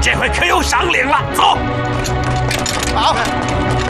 这回可有赏领了。走。 好。